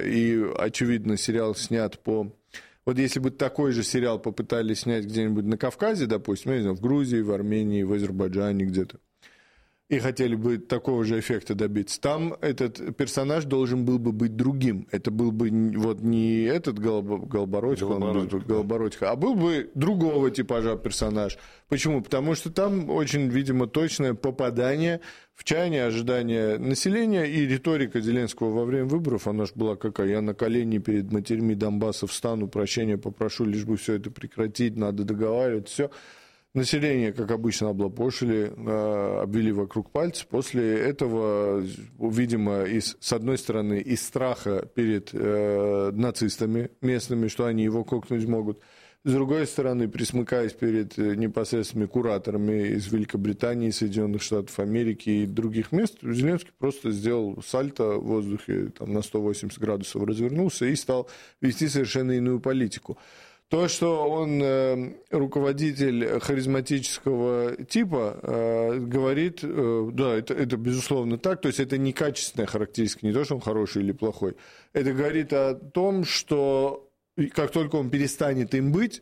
и, очевидно, сериал снят по... Вот если бы такой же сериал попытались снять где-нибудь на Кавказе, допустим, я не знаю, в Грузии, в Армении, в Азербайджане где-то, и хотели бы такого же эффекта добиться, там этот персонаж должен был бы быть другим. Это был бы вот не этот Голобородько, а был бы другого типажа персонаж. Почему? Потому что там очень, видимо, точное попадание в чаяние, ожидания населения, и риторика Зеленского во время выборов, она же была какая: я на колени перед матерьми Донбасса встану, прощения попрошу, лишь бы все это прекратить, надо договариваться, все. Население, как обычно, облапошили, обвели вокруг пальца. После этого, видимо, с одной стороны, из страха перед нацистами местными, что они его кокнуть могут, с другой стороны, присмыкаясь перед непосредственными кураторами из Великобритании, Соединенных Штатов Америки и других мест, Зеленский просто сделал сальто в воздухе, там, на 180 градусов развернулся и стал вести совершенно иную политику. То, что он руководитель харизматического типа, говорит, да, это безусловно так, то есть это не качественная характеристика, не то, что он хороший или плохой. Это говорит о том, что как только он перестанет им быть,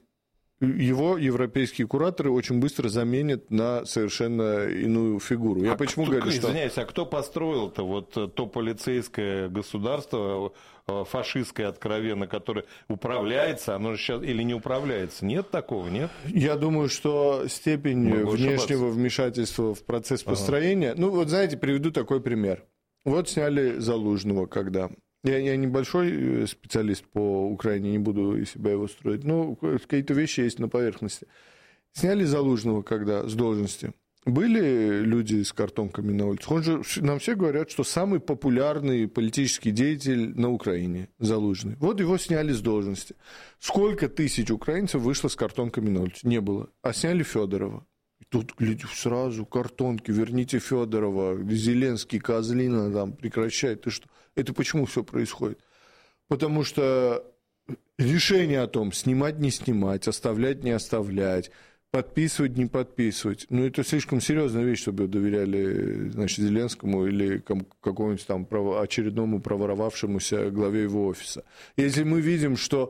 его европейские кураторы очень быстро заменят на совершенно иную фигуру. Я почему говорю, что... Извиняюсь, а кто построил-то вот то полицейское государство, фашистское откровенно, которое управляется, оно же сейчас или не управляется? Нет такого, нет? Я думаю, что степень внешнего вмешательства в процесс построения... Ну, вот знаете, приведу такой пример. Вот сняли Залужного, когда... Я небольшой специалист по Украине, не буду из себя его строить, но какие-то вещи есть на поверхности. Сняли Залужного, когда с должности. Были люди с картонками на улице. Он же, нам все говорят, что самый популярный политический деятель на Украине, Залужный. Вот его сняли с должности. Сколько тысяч украинцев вышло с картонками на улицу? Не было. А сняли Федорова. И тут сразу картонки, верните Федорова, Зеленский, Козлина, там, прекращай, ты что? Это почему все происходит? Потому что решение о том, снимать, не снимать, оставлять, не оставлять, подписывать, не подписывать, ну, это слишком серьезная вещь, чтобы доверяли, значит, Зеленскому или какому-нибудь там очередному проворовавшемуся главе его офиса. Если мы видим, что...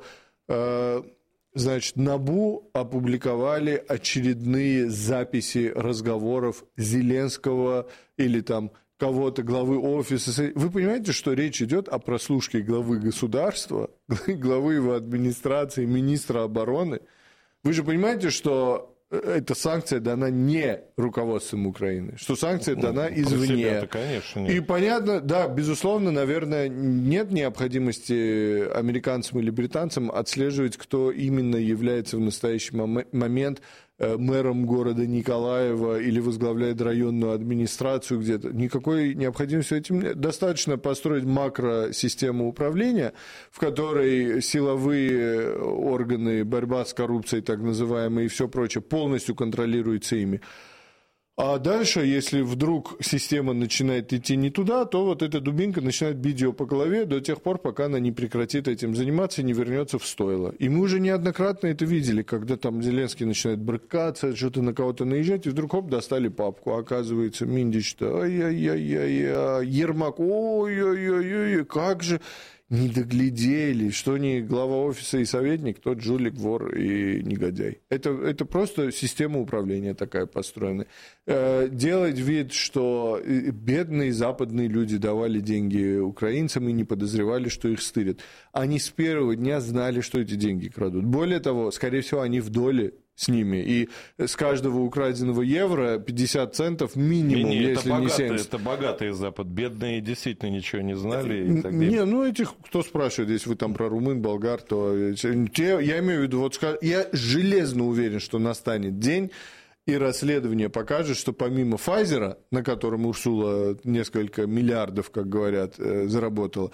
Значит, НАБУ опубликовали очередные записи разговоров Зеленского или там кого-то, главы офиса. Вы понимаете, что речь идет о прослушке главы государства, главы его администрации, министра обороны? Вы же понимаете, что эта санкция дана не руководством Украины, что санкция дана извне. Конечно, нет. И понятно, да, безусловно, наверное, нет необходимости американцам или британцам отслеживать, кто именно является в настоящий момент мэром города Николаева или возглавляет районную администрацию где-то. Никакой необходимости этим нет. Достаточно построить макросистему управления, в которой силовые органы, борьба с коррупцией, так называемые, и все прочее, полностью контролируется ими. А дальше, если вдруг система начинает идти не туда, то вот эта дубинка начинает бить ее по голове до тех пор, пока она не прекратит этим заниматься и не вернется в стойло. И мы уже неоднократно это видели, когда там Зеленский начинает брыкаться, что-то на кого-то наезжать, и вдруг, хоп, достали папку. А оказывается, Миндич-то, ай-яй-яй-яй, Ермак, ой-ой-ой, как же... Не доглядели, что не глава офиса и советник, тот жулик, вор и негодяй. Это просто система управления такая построена. Делать вид, что бедные западные люди давали деньги украинцам и не подозревали, что их стырят. Они с первого дня знали, что эти деньги крадут. Более того, скорее всего, они в доле с ними. И с каждого украденного евро 50 центов минимум, если не 70. Это богатый Запад. Бедные действительно ничего не знали. И так далее. Не, ну этих, кто спрашивает, если вы там про румын, болгар, то... Я имею в виду, вот я железно уверен, что настанет день, и расследование покажет, что помимо Pfizer, на котором Урсула несколько миллиардов, как говорят, заработала,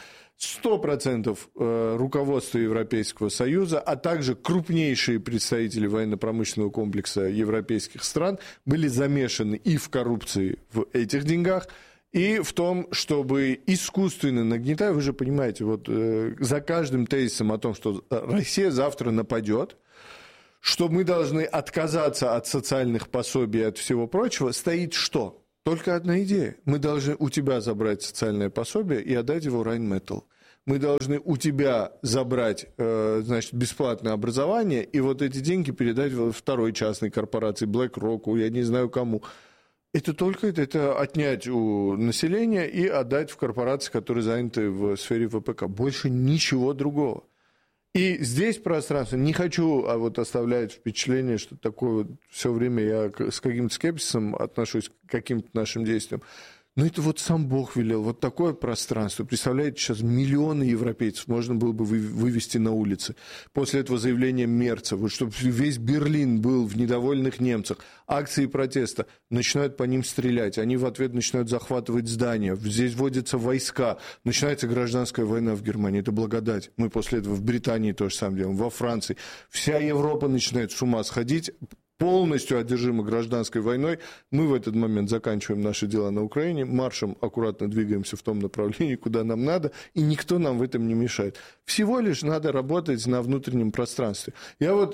100% руководства Европейского Союза, а также крупнейшие представители военно-промышленного комплекса европейских стран были замешаны и в коррупции в этих деньгах, и в том, чтобы искусственно нагнетая, вы же понимаете, вот за каждым тезисом о том, что Россия завтра нападет, что мы должны отказаться от социальных пособий и от всего прочего, стоит что? Только одна идея. Мы должны у тебя забрать социальное пособие и отдать его Rheinmetall. мы должны у тебя забрать, значит, бесплатное образование, и вот эти деньги передать второй частной корпорации, BlackRock, я не знаю кому. Это только это отнять у населения и отдать в корпорации, которые заняты в сфере ВПК. Больше ничего другого. И здесь пространство, не хочу оставлять впечатление, что такое вот все время я с каким-то скепсисом отношусь к каким-то нашим действиям. Но это вот сам Бог велел, вот такое пространство. Представляете, сейчас миллионы европейцев можно было бы вывести на улицы. После этого заявления Мерца, вот чтобы весь Берлин был в недовольных немцах, акции протеста, начинают по ним стрелять, они в ответ начинают захватывать здания, здесь вводятся войска, начинается гражданская война в Германии, это благодать. Мы после этого в Британии то же самое делаем, во Франции. Вся Европа начинает с ума сходить, полностью одержимы гражданской войной. Мы в этот момент заканчиваем наши дела на Украине, маршем аккуратно двигаемся в том направлении, куда нам надо, и никто нам в этом не мешает. Всего лишь надо работать на внутреннем пространстве. Я вот,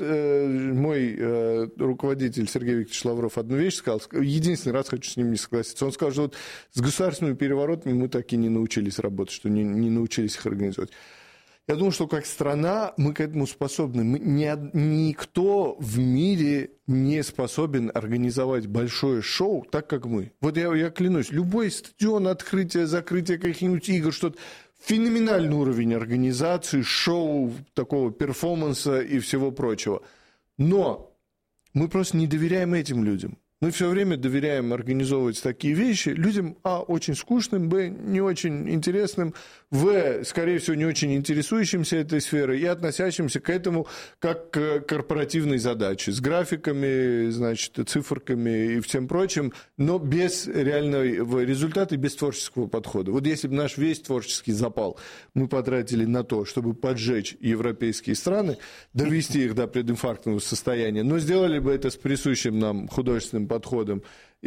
мой руководитель Сергей Викторович Лавров одну вещь сказал, единственный раз хочу с ним не согласиться. Он сказал, что вот с государственными переворотами мы так и не научились работать, что не научились их организовать. Я думаю, что как страна мы к этому способны. Никто в мире не способен организовать большое шоу так, как мы. Вот я клянусь, любой стадион, открытие, закрытие каких-нибудь игр, что-то, феноменальный уровень организации, шоу, такого перформанса и всего прочего. Но мы просто не доверяем этим людям. Мы все время доверяем организовывать такие вещи людям, очень скучным, не очень интересным, скорее всего, не очень интересующимся этой сферой и относящимся к этому как к корпоративной задаче, с графиками, значит, циферками и всем прочим, но без реального результата и без творческого подхода. Вот если бы наш весь творческий запал мы потратили на то, чтобы поджечь европейские страны, довести их до прединфарктного состояния, но сделали бы это с присущим нам художественным подходом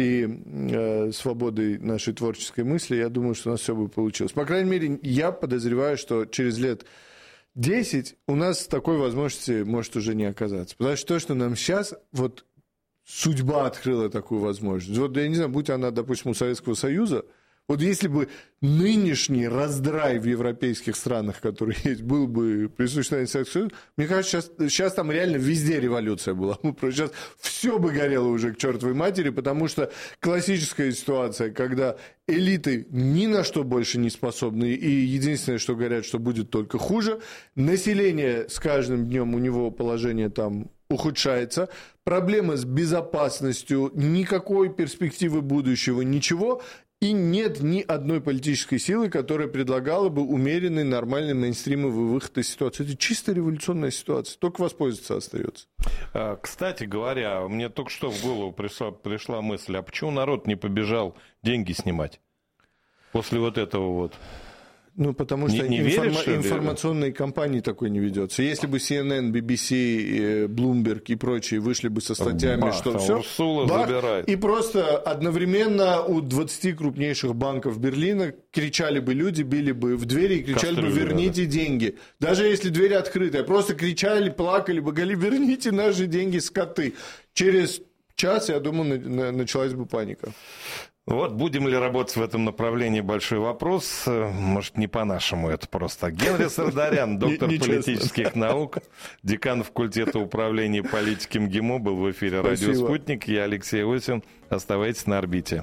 и свободой нашей творческой мысли, я думаю, что у нас все бы получилось. По крайней мере, я подозреваю, что через лет 10 у нас такой возможности может уже не оказаться. Потому что то, что нам сейчас, вот судьба открыла такую возможность. Вот я не знаю, будь она, допустим, у Советского Союза, вот если бы нынешний раздрай в европейских странах, который есть, был бы присущ на Советскому Союзу, мне кажется, сейчас там реально везде революция была. Сейчас все бы горело уже к чертовой матери, потому что классическая ситуация, когда элиты ни на что больше не способны, и единственное, что говорят, что будет только хуже, население с каждым днем у него положение там ухудшается, проблема с безопасностью, никакой перспективы будущего, ничего. И нет ни одной политической силы, которая предлагала бы умеренный, нормальный мейнстримовый выход из ситуации. Это чисто революционная ситуация. Только воспользоваться остается. Кстати говоря, мне только что в голову пришла мысль, а почему народ не побежал деньги снимать после вот этого вот? Ну, потому что информационной кампании такой не ведется. Если бы CNN, BBC, Bloomberg и прочие вышли бы со статьями, что все, и просто одновременно у 20 крупнейших банков Берлина кричали бы люди, били бы в двери и кричали бы «верните деньги». Даже если двери открытые, просто кричали, плакали бы, говорили «верните наши деньги, скоты». Через час, я думаю, началась бы паника. Вот, будем ли работать в этом направлении, большой вопрос. Может, не по-нашему это просто. Генри Сардарян, доктор политических наук, декан факультета управления политики МГИМО, был в эфире «Радио Спутник». Я Алексей Осин. Оставайтесь на орбите.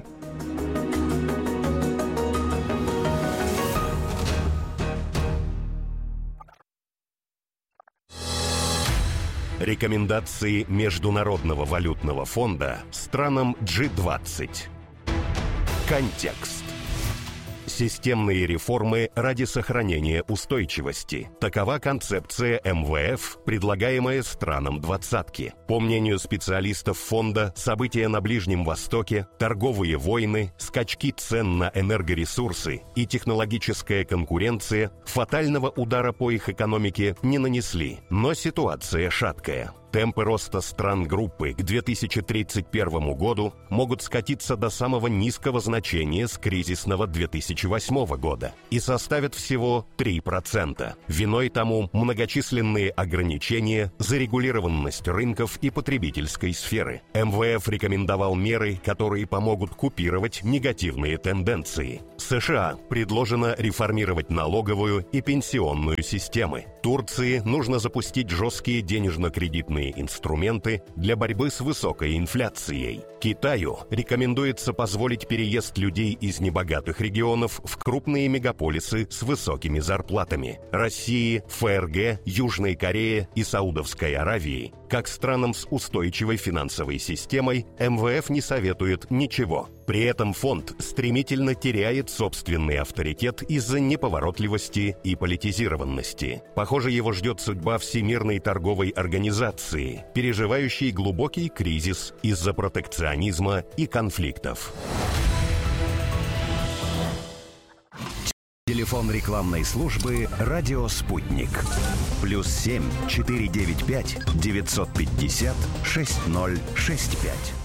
Рекомендации Международного валютного фонда странам G20. Контекст. Системные реформы ради сохранения устойчивости. Такова концепция МВФ, предлагаемая странам двадцатки. По мнению специалистов фонда, события на Ближнем Востоке, торговые войны, скачки цен на энергоресурсы и технологическая конкуренция фатального удара по их экономике не нанесли, но ситуация шаткая. Темпы роста стран группы к 2031 году могут скатиться до самого низкого значения с кризисного 2008 года и составят всего 3%. Виной тому многочисленные ограничения, зарегулированность рынков и потребительской сферы. МВФ рекомендовал меры, которые помогут купировать негативные тенденции. США предложено реформировать налоговую и пенсионную системы. Турции нужно запустить жесткие денежно-кредитные инструменты для борьбы с высокой инфляцией. Китаю рекомендуется позволить переезд людей из небогатых регионов в крупные мегаполисы с высокими зарплатами. России, ФРГ, Южной Корее и Саудовской Аравии, как странам с устойчивой финансовой системой, МВФ не советует ничего. При этом фонд стремительно теряет собственный авторитет из-за неповоротливости и политизированности. Похоже, его ждет судьба Всемирной торговой организации, переживающей глубокий кризис из-за протекционизма и конфликтов. Телефон рекламной службы «Радио Спутник». +7 495 950 6065.